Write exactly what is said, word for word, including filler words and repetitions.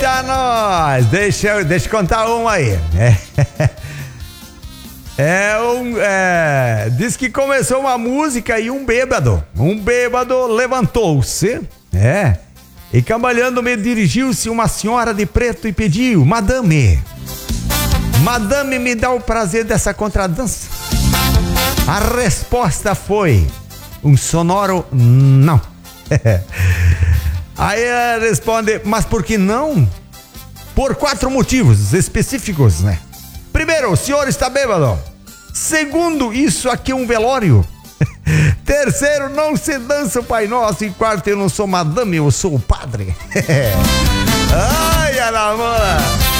Eita, nós! Deixa eu, deixa eu contar uma aí. É, é um. É, diz que começou uma música e um bêbado. Um bêbado levantou-se. É. E cambaleando me dirigiu-se uma senhora de preto e pediu: Madame, Madame, me dá o prazer dessa contradança? A resposta foi um sonoro não. Aí ela responde: mas por que não? Por quatro motivos específicos, né? Primeiro, o senhor está bêbado. Segundo, isso aqui é um velório. Terceiro, não se dança o Pai Nosso. E quarto, eu não sou madame, eu sou o padre. Ai, Ana Moura.